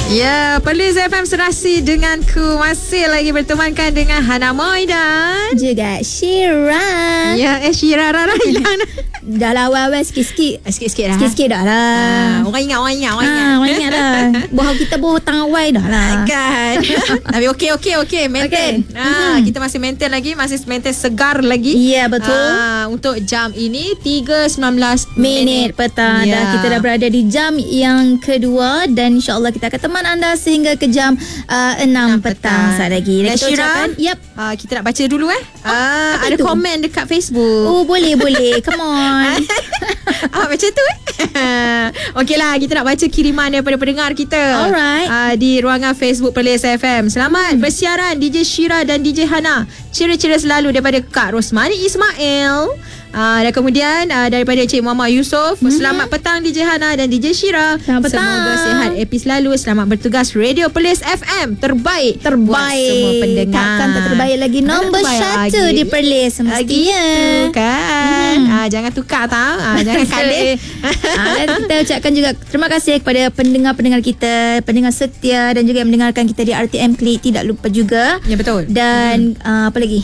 Ya, Perlis FM Serasi denganku masih lagi bertemankan dengan Hana Moy dan juga Syira. Ya, Syira Rara hilang. Dah lah awal-awal sikit-sikit. Sikit-sikit dah. Sikit-sikit dah lah. Orang ingat. Orang ingat dah. Bahawa kita baru tangwai dah lah. Kan. Tapi okey. Maintain. Kita masih maintain lagi. Masih maintain segar lagi. Ya, betul. Untuk jam ini 3.19 minit petang. Dah kita dah berada di jam yang kedua. Dan insyaAllah kita akan teman anda sehingga ke jam 6 petang saat lagi. Dan Syira, kita nak baca dulu ada itu? Komen dekat Facebook. Oh, boleh. Come on. Macam tu Okeylah, kita nak baca kiriman daripada pendengar kita. Alright. Di ruangan Facebook Perlis FM. Selamat bersiaran DJ Syira dan DJ Hana. Cira-cira selalu daripada Kak Rosmani Ismail. Dan kemudian daripada Cik Muhammad Yusof. Selamat petang DJ Hana dan DJ Syira. Selamat petang. Semoga sihat happy selalu. Selamat bertugas Radio Perlis FM. Terbaik buat semua pendengar. Takkan tak terbaik lagi. Nombor 1 di Perlis semestinya. Gitu kan. Jangan tukar tau. Jangan kalah. Dan kita ucapkan juga terima kasih kepada pendengar-pendengar kita, pendengar setia dan juga yang mendengarkan kita di RTM Klik. Tidak lupa juga. Ya, betul. Dan apa lagi?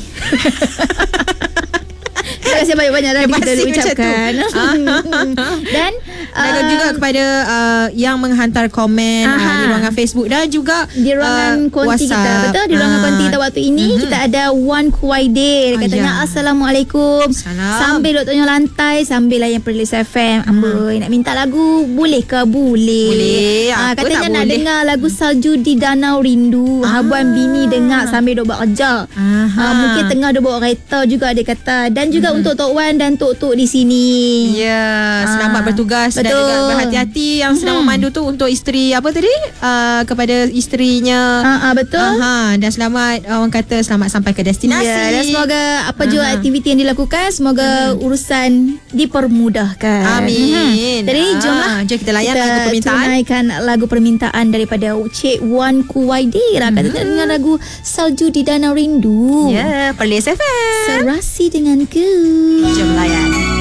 Terima kasih banyak-banyak dah kita ucapkan. Dan juga kepada yang menghantar komen di ruangan Facebook dan juga di ruangan konti WhatsApp kita. Betul, di ruangan konti kita waktu ini kita ada Wan Kuwaide. Katanya Assalamualaikum. Sambil duduk tengah lantai sambil layan Perlis FM. Amboi, nak minta lagu boleh ke? Boleh. Katanya nak dengar lagu Salju di Danau Rindu. Habuan bini dengar sambil duduk buat kerja. Mungkin tengah duduk bawa kereta juga dia kata. Dan juga untuk Tok Wan dan Tok di sini. Ya, selamat bertugas. Betul. Dan juga berhati-hati yang sedang memandu tu untuk isteri apa tadi? Kepada isterinya. Betul. Dan selamat, orang kata selamat sampai ke destinasi. Ya, dan semoga apa jua aktiviti yang dilakukan, semoga urusan dipermudahkan. Amin. Jadi jomlah jom kita layan lagu permintaan. Tunaikan lagu permintaan daripada Cik Wan Kuwaide. Katanya dengan lagu Salju di Danau Rindu. Ya, Perlis FM. Serasi denganku. Jom layan.